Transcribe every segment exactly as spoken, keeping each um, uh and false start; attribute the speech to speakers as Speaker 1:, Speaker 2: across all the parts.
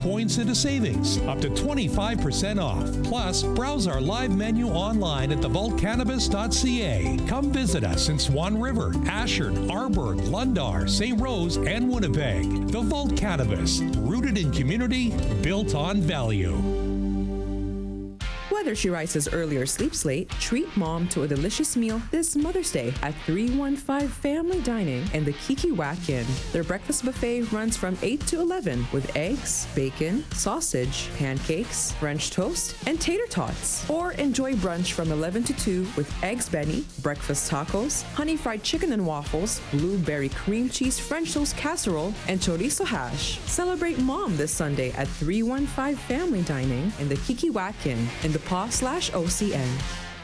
Speaker 1: Points into savings, up to twenty-five percent off. Plus, browse our live menu online at the vault cannabis dot c a. Come visit us in Swan River, Ashern, Arborg, Lundar, Saint Rose, and Winnipeg. The Vault Cannabis, rooted in community, built on value.
Speaker 2: Whether she rises early or sleeps late, treat mom to a delicious meal this Mother's Day at three one five Family Dining in the Kikiwak Inn. Their breakfast buffet runs from eight to eleven with eggs, bacon, sausage, pancakes, French toast, and tater tots. Or enjoy brunch from eleven to two with eggs Benny, breakfast tacos, honey fried chicken and waffles, blueberry cream cheese French toast casserole, and chorizo hash. Celebrate mom this Sunday at three one five Family Dining in the Kikiwak Inn in the paw slash O C N.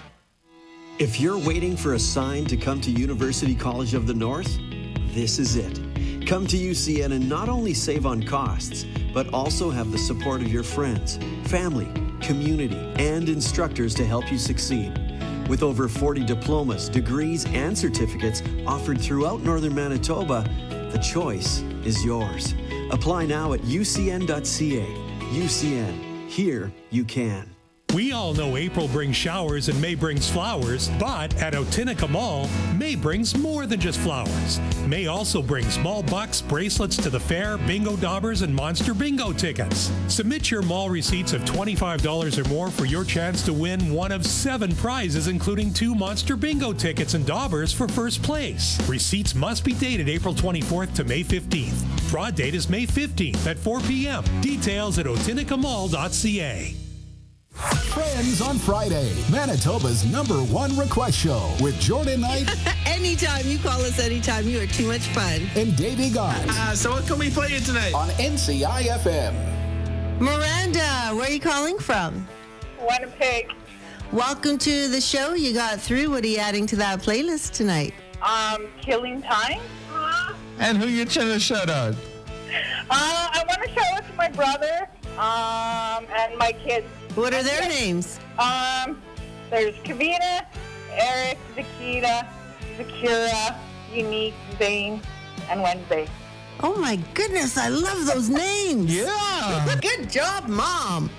Speaker 3: If you're waiting for a sign to come to University College of the North, this is it. Come to U C N and not only save on costs, but also have the support of your friends, family, community, and instructors to help you succeed. With over forty diplomas, degrees, and certificates offered throughout Northern Manitoba, the choice is yours. Apply now at u c n dot c a. U C N. Here you can.
Speaker 1: We all know April brings showers and May brings flowers, but at Otinica Mall, May brings more than just flowers. May also brings small bucks, bracelets to the fair, bingo daubers, and monster bingo tickets. Submit your mall receipts of twenty-five dollars or more for your chance to win one of seven prizes, including two monster bingo tickets and daubers for first place. Receipts must be dated April twenty-fourth to May fifteenth. Draw date is May fifteenth at four p.m. Details at otinica mall dot c a.
Speaker 4: Friends on Friday, Manitoba's number one request show with Jordan Knight.
Speaker 5: Anytime. You call us anytime. You are too much fun.
Speaker 4: And Davey Gott.
Speaker 6: Uh, so what can we play you tonight?
Speaker 4: On N C I F M.
Speaker 5: Miranda, where are you calling from?
Speaker 7: Winnipeg.
Speaker 5: Welcome to the show. You got through. What are you adding to that playlist tonight?
Speaker 7: Um, Killing Time.
Speaker 6: And who you trying to shout out?
Speaker 7: Uh, I want to shout out to my brother um, and my kids.
Speaker 5: What are their names?
Speaker 7: Um, there's Kavita, Eric, Zakita, Zakira, Unique, Zane, and Wednesday.
Speaker 5: Oh my goodness, I love those names.
Speaker 6: Yeah.
Speaker 5: Good job, Mom.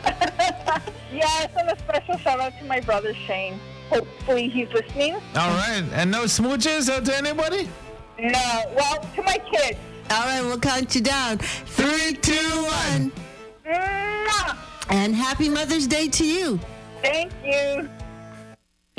Speaker 7: Yes, and a special shout out to my brother Shane. Hopefully he's listening.
Speaker 6: All right. And no smooches out to anybody?
Speaker 7: No, well, to my kids.
Speaker 5: All right, we'll count you down. Three, two, one.
Speaker 7: Mwah!
Speaker 5: And happy Mother's Day to you.
Speaker 7: Thank you.